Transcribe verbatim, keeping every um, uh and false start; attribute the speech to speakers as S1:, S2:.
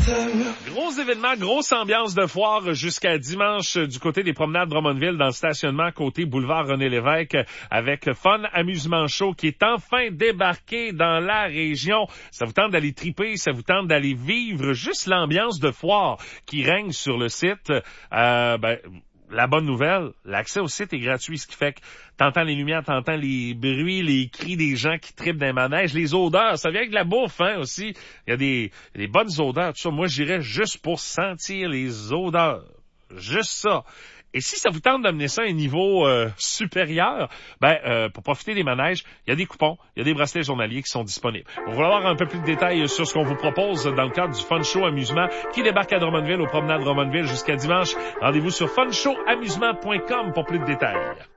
S1: Gros événement, grosse ambiance de foire jusqu'à dimanche du côté des promenades Drummondville dans le stationnement côté boulevard René-Lévesque avec Fun Amusement Show qui est enfin débarqué dans la région. Ça vous tente d'aller triper, ça vous tente d'aller vivre juste l'ambiance de foire qui règne sur le site. Euh, ben, la bonne nouvelle, l'accès au site est gratuit, ce qui fait que t'entends les lumières, t'entends les bruits, les cris des gens qui tripent dans les manèges, les odeurs. Ça vient avec la bouffe, hein, aussi. Il y a des, des bonnes odeurs, tout ça. Moi, j'irais juste pour sentir les odeurs. Juste ça. Et si ça vous tente d'amener ça à un niveau euh, supérieur, ben euh, pour profiter des manèges, il y a des coupons, il y a des bracelets journaliers qui sont disponibles. Pour vouloir un peu plus de détails sur ce qu'on vous propose dans le cadre du Fun Show Amusement qui débarque à Drummondville, au promenade Drummondville jusqu'à dimanche, rendez-vous sur fun show amusement point com pour plus de détails.